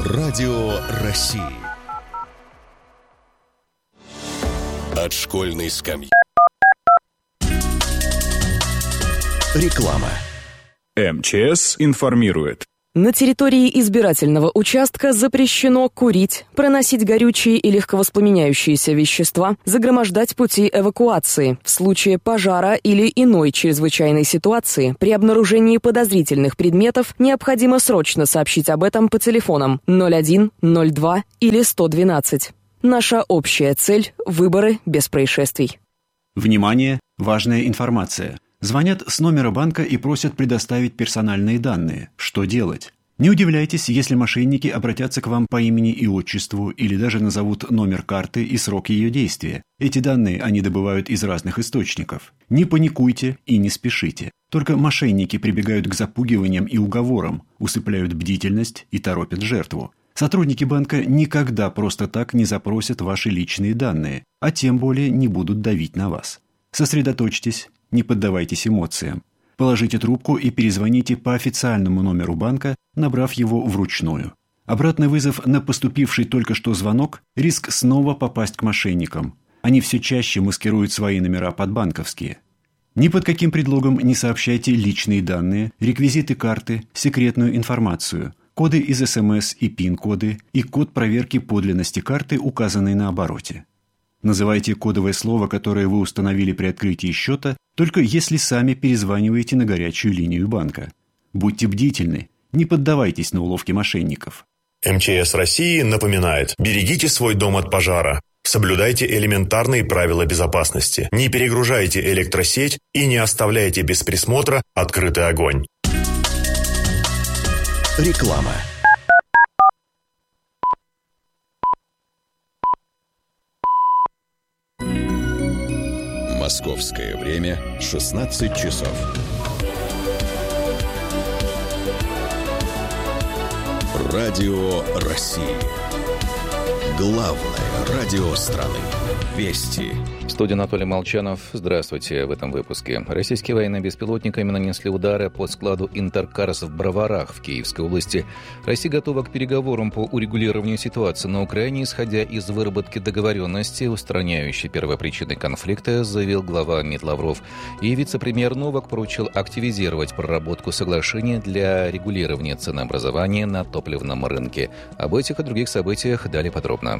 Радио России. От школьной скамьи. Реклама. МЧС информирует. На территории избирательного участка запрещено курить, проносить горючие и легковоспламеняющиеся вещества, загромождать пути эвакуации. В случае пожара или иной чрезвычайной ситуации при обнаружении подозрительных предметов необходимо срочно сообщить об этом по телефонам 01, 02 или 112. Наша общая цель – выборы без происшествий. Внимание! Важная информация. Звонят с номера банка и просят предоставить персональные данные. Что делать? Не удивляйтесь, если мошенники обратятся к вам по имени и отчеству или даже назовут номер карты и срок ее действия. Эти данные они добывают из разных источников. Не паникуйте и не спешите. Только мошенники прибегают к запугиваниям и уговорам, усыпляют бдительность и торопят жертву. Сотрудники банка никогда просто так не запросят ваши личные данные, а тем более не будут давить на вас. Сосредоточьтесь. Не поддавайтесь эмоциям. Положите трубку и перезвоните по официальному номеру банка, набрав его вручную. Обратный вызов на поступивший только что звонок – риск снова попасть к мошенникам. Они все чаще маскируют свои номера под банковские. Ни под каким предлогом не сообщайте личные данные, реквизиты карты, секретную информацию, коды из СМС и ПИН-коды и код проверки подлинности карты, указанный на обороте. Называйте кодовое слово, которое вы установили при открытии счета, только если сами перезваниваете на горячую линию банка. Будьте бдительны, не поддавайтесь на уловки мошенников. МЧС России напоминает: берегите свой дом от пожара, соблюдайте элементарные правила безопасности, не перегружайте электросеть и не оставляйте без присмотра открытый огонь. Реклама. Московское время 16 часов. Радио России. Главное радио страны. Вести. В студии Анатолий Молчанов. Здравствуйте. В этом выпуске. Российские военные беспилотниками нанесли удары по складу «Интеркарс» в Броварах в Киевской области. Россия готова к переговорам по урегулированию ситуации на Украине, исходя из выработки договоренности, устраняющей первопричины конфликта, заявил глава МИД Лавров. И вице-премьер Новак поручил активизировать проработку соглашения для регулирования ценообразования на топливном рынке. Об этих и других событиях далее подробно.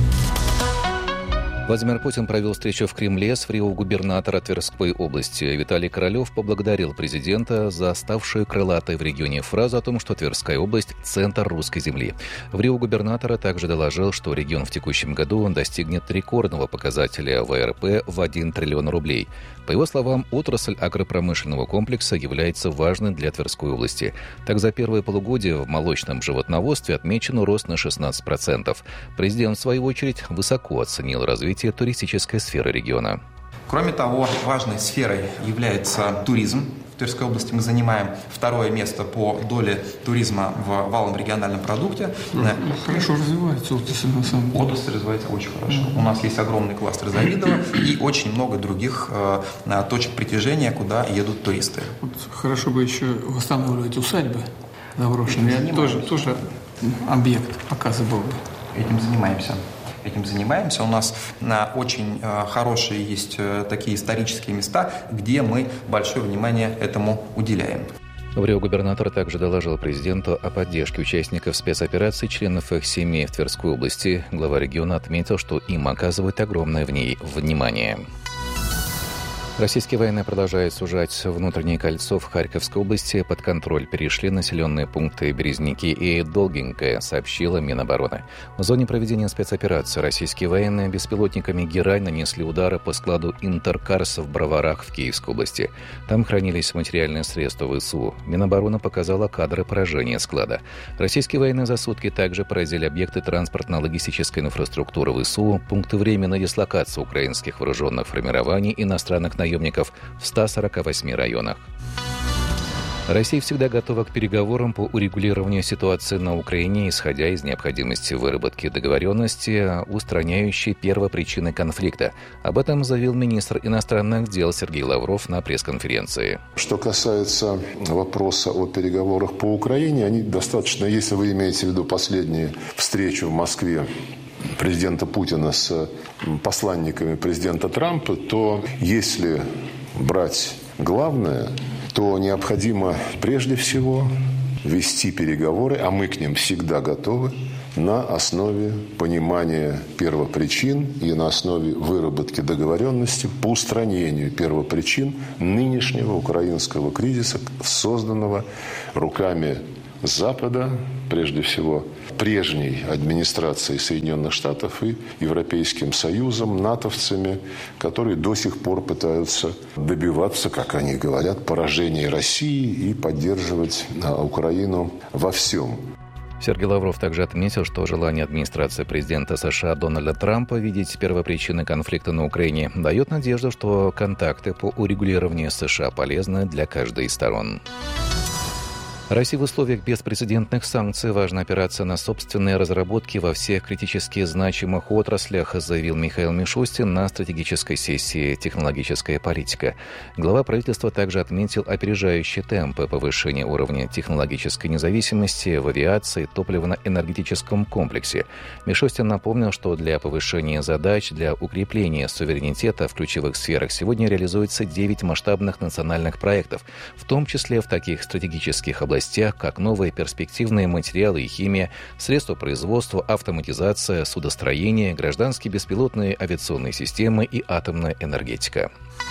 Владимир Путин провел встречу в Кремле с губернатора Тверской области. Виталий Королев поблагодарил президента за ставшую крылатой в регионе фразу о том, что Тверская область – центр русской земли. В губернатора также доложил, что регион в текущем году достигнет рекордного показателя ВРП в 1 триллион рублей. По его словам, отрасль агропромышленного комплекса является важной для Тверской области. Так, за первое полугодие в молочном животноводстве отмечен рост на 16%. Президент, в свою очередь, высоко оценил развитие туристической сферы региона. Кроме того, важной сферой является туризм. В Тверской области мы занимаем второе место по доле туризма в валовом региональном продукте. Хорошо развивается отрасль, на самом деле. Отрасль развивается очень хорошо. У нас есть огромный кластер Завидово и очень много других точек притяжения, куда едут туристы. Вот хорошо бы еще восстанавливать усадьбы заброшенные. Тоже объект показа был бы. Этим занимаемся. У нас очень хорошие есть такие исторические места, где мы большое внимание этому уделяем. Губернатор также доложил президенту о поддержке участников спецоперации, членов их семей в Тверской области. Глава региона отметил, что им оказывают огромное в ней внимание. Российские военные продолжают сужать внутреннее кольцо в Харьковской области. Под контроль перешли населенные пункты Березники и Долгенькое, сообщила Минобороны. В зоне проведения спецоперации российские военные беспилотниками «Герань» нанесли удары по складу «Интеркарс» в Броварах в Киевской области. Там хранились материальные средства ВСУ. Минобороны показала кадры поражения склада. Российские военные за сутки также поразили объекты транспортно-логистической инфраструктуры ВСУ, пункты временной дислокации украинских вооруженных формирований иностранных наемников в 148 районах. Россия всегда готова к переговорам по урегулированию ситуации на Украине, исходя из необходимости выработки договоренности, устраняющей первопричины конфликта. Об этом заявил министр иностранных дел Сергей Лавров на пресс-конференции. Что касается вопроса о переговорах по Украине, они достаточно, если вы имеете в виду последнюю встречу в Москве президента Путина с посланниками президента Трампа, то если брать главное, то необходимо прежде всего вести переговоры, а мы к ним всегда готовы, на основе понимания первопричин и на основе выработки договоренности по устранению первопричин нынешнего украинского кризиса, созданного руками Запада, прежде всего прежней администрацией Соединенных Штатов и Европейским Союзом, натовцами, которые до сих пор пытаются добиваться, как они говорят, поражения России и поддерживать Украину во всем. Сергей Лавров также отметил, что желание администрации президента США Дональда Трампа видеть первопричины конфликта на Украине дает надежду, что контакты по урегулированию США полезны для каждой из сторон. России в условиях беспрецедентных санкций важно опираться на собственные разработки во всех критически значимых отраслях, заявил Михаил Мишустин на стратегической сессии «Технологическая политика». Глава правительства также отметил опережающие темпы повышения уровня технологической независимости в авиации и топливно-энергетическом комплексе. Мишустин напомнил, что для повышения задач, для укрепления суверенитета в ключевых сферах сегодня реализуется 9 масштабных национальных проектов, в том числе в таких стратегических областях, как новые перспективные материалы и химия, средства производства, автоматизация, судостроение, гражданские беспилотные авиационные системы и атомная энергетика.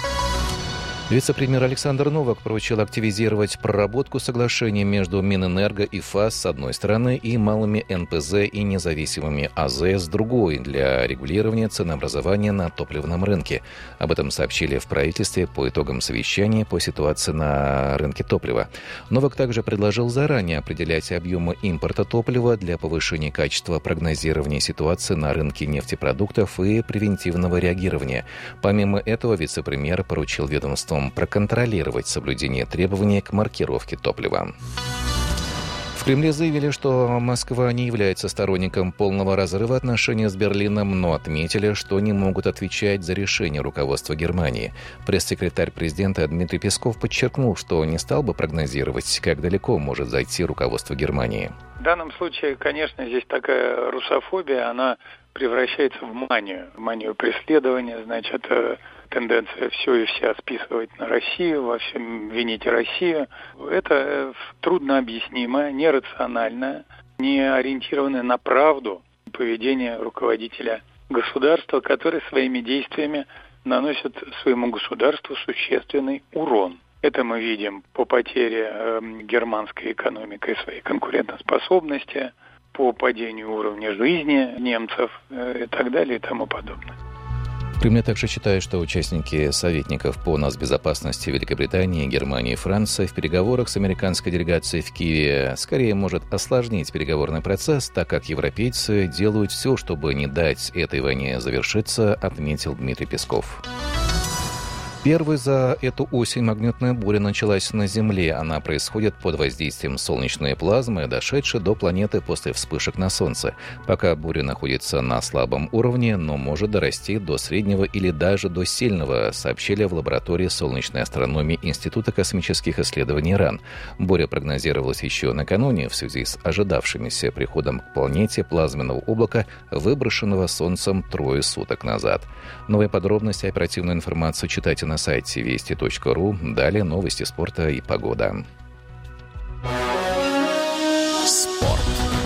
Вице-премьер Александр Новак поручил активизировать проработку соглашений между Минэнерго и ФАС с одной стороны и малыми НПЗ и независимыми АЗ с другой для регулирования ценообразования на топливном рынке. Об этом сообщили в правительстве по итогам совещания по ситуации на рынке топлива. Новак также предложил заранее определять объемы импорта топлива для повышения качества прогнозирования ситуации на рынке нефтепродуктов и превентивного реагирования. Помимо этого, вице-премьер поручил ведомству проконтролировать соблюдение требований к маркировке топлива. В Кремле заявили, что Москва не является сторонником полного разрыва отношений с Берлином, но отметили, что не могут отвечать за решение руководства Германии. Пресс-секретарь президента Дмитрий Песков подчеркнул, что не стал бы прогнозировать, как далеко может зайти руководство Германии. В данном случае, конечно, здесь такая русофобия, она превращается в манию преследования, значит, тенденция все и вся списывать на Россию, во всем винить Россию. Это трудно объяснимое, нерациональное, не ориентированное на правду поведение руководителя государства, который своими действиями наносит своему государству существенный урон. Это мы видим по потере германской экономикой своей конкурентоспособности, по падению уровня жизни немцев и так далее и тому подобное. В Кремле также считают, что участники советников по нацбезопасности Великобритании, Германии и Франции в переговорах с американской делегацией в Киеве скорее может осложнить переговорный процесс, так как европейцы делают все, чтобы не дать этой войне завершиться, отметил Дмитрий Песков. Первой за эту осень магнитная буря началась на Земле. Она происходит под воздействием солнечной плазмы, дошедшей до планеты после вспышек на Солнце. Пока буря находится на слабом уровне, но может дорасти до среднего или даже до сильного, сообщили в лаборатории солнечной астрономии Института космических исследований РАН. Буря прогнозировалась еще накануне в связи с ожидавшимся приходом к планете плазменного облака, выброшенного Солнцем 3 суток назад. Новые подробности и оперативную информацию читайте на сайте вести.ру. Далее новости спорта и погода. Спорт.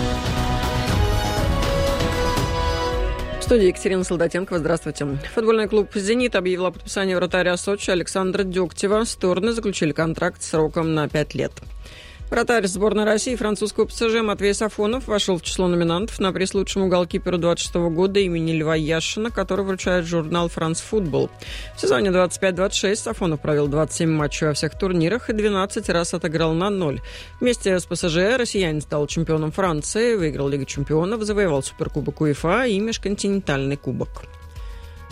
В студии Екатерина Солдатенкова. Здравствуйте. Футбольный клуб «Зенит» объявил о подписании вратаря Сочи Александра Дегтева. Стороны заключили контракт сроком на 5 лет. Вратарь сборной России французского ПСЖ Матвей Сафонов вошел в число номинантов на приз лучшему голкиперу 26 года имени Льва Яшина, который вручает журнал «France Football». В сезоне 25-26 Сафонов провел 27 матчей во всех турнирах и 12 раз отыграл на 0. Вместе с ПСЖ россиянин стал чемпионом Франции, выиграл Лигу чемпионов, завоевал Суперкубок УЕФА и Межконтинентальный кубок.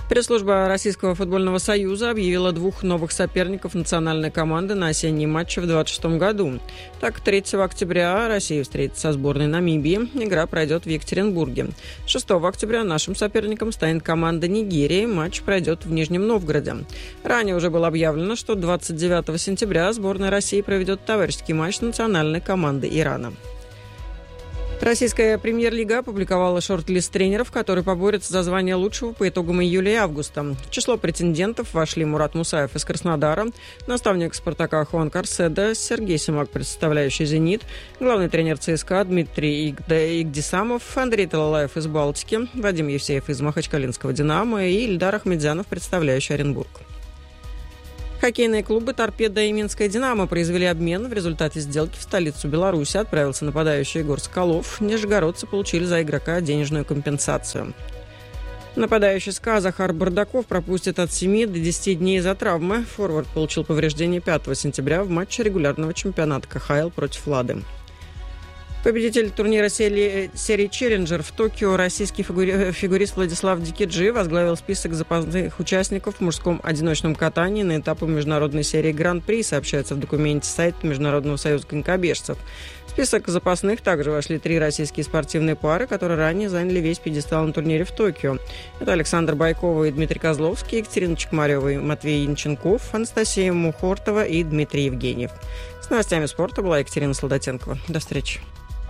Пресс-служба Российского футбольного союза объявила 2 новых соперников национальной команды на осенние матчи в 2026 году. Так, 3 октября Россия встретится со сборной Намибии. Игра пройдет в Екатеринбурге. 6 октября нашим соперником станет команда Нигерии. Матч пройдет в Нижнем Новгороде. Ранее уже было объявлено, что 29 сентября сборная России проведет товарищеский матч с национальной командой Ирана. Российская премьер-лига опубликовала шорт-лист тренеров, которые поборются за звание лучшего по итогам июля и августа. В число претендентов вошли Мурат Мусаев из Краснодара, наставник «Спартака» Хуан Карседо, Сергей Симак, представляющий «Зенит», главный тренер ЦСКА Дмитрий Игдисамов, Андрей Талалаев из «Балтики», Вадим Евсеев из Махачкалинского «Динамо» и Ильдар Ахмедзянов, представляющий Оренбург. Хоккейные клубы «Торпедо» и «Минская Динамо» произвели обмен. В результате сделки в столицу Беларуси отправился нападающий Егор Соколов. Нижегородцы получили за игрока денежную компенсацию. Нападающий СКА Захар Бардаков пропустит от 7 до 10 дней из-за травмы. Форвард получил повреждение 5 сентября в матче регулярного чемпионата КХЛ против «Лады». Победитель турнира серии «Челленджер» в Токио, российский фигурист Владислав Дикиджи возглавил список запасных участников в мужском одиночном катании на этапе международной серии Гран-при, сообщается в документе сайта Международного союза конькобежцев. В список запасных также вошли 3 российские спортивные пары, которые ранее заняли весь пьедестал на турнире в Токио. Это Александр Байкова и Дмитрий Козловский, Екатерина Чекмарева и Матвей Янченков, Анастасия Мухортова и Дмитрий Евгеньев. С новостями спорта была Екатерина Солдатенкова. До встречи.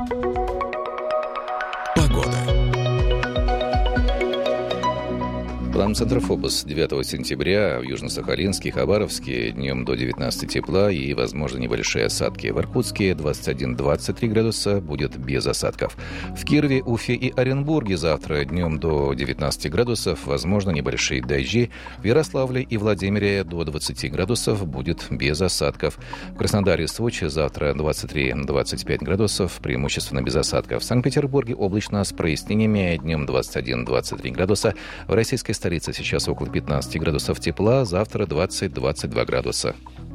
Погода. План Центрофобус 9 сентября в Южно-Сахалинске, Хабаровске днем до 19 тепла и, возможно, небольшие осадки. В Иркутске 21-23 градуса, будет без осадков. В Кирове, Уфе и Оренбурге завтра днем до 19 градусов, возможно, небольшие дожди. В Ярославле и Владимире до 20 градусов, будет без осадков. В Краснодаре и Сочи завтра 23-25 градусов, преимущественно без осадков. В Санкт-Петербурге облачно с прояснениями, днем 21-23 градуса. В российской столице сейчас около 15 градусов тепла, завтра 20-22 градуса.